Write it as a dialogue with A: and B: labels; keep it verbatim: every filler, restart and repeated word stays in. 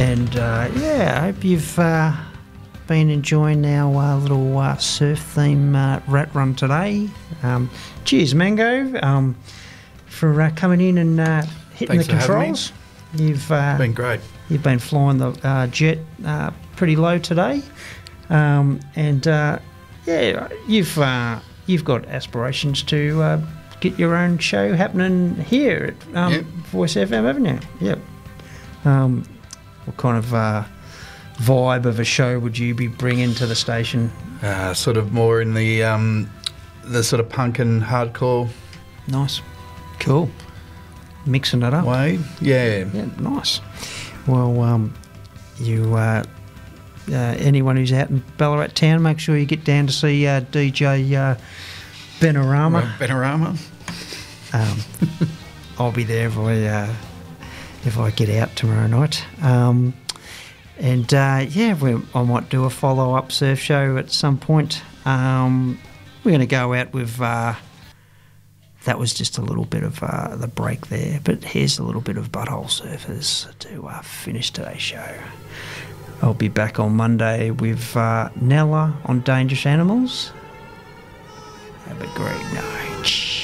A: And uh, yeah, I hope you've uh, been enjoying our uh, little uh, surf theme uh, rat run today. Um, cheers, Mango, um, for uh, coming in and uh, hitting
B: Thanks
A: the controls. You've uh,
B: been great.
A: You've been flying the uh, jet uh, pretty low today, um, and uh, yeah, you've uh, you've got aspirations to uh, get your own show happening here at um,
B: Yep.
A: Voice F M, haven't you? Yep. Um, what kind of uh, vibe of a show would you be bringing to the station?
B: Uh, sort of more in the um, the sort of punk and hardcore
A: Nice, cool. Mixing it up.
B: way. Yeah.
A: Yeah, nice. Well, um, you uh, uh, anyone who's out in Ballarat town, make sure you get down to see uh, D J uh, Benorama.
B: Benorama.
A: Um, I'll be there if I uh, if I get out tomorrow night. Um, and uh, yeah, we, I might do a follow up surf show at some point. Um, we're going to go out with. Uh, That was just a little bit of uh, the break there, but here's a little bit of Butthole Surfers to uh, finish today's show. I'll be back on Monday with uh, Nella on Dangerous Animals. Have a great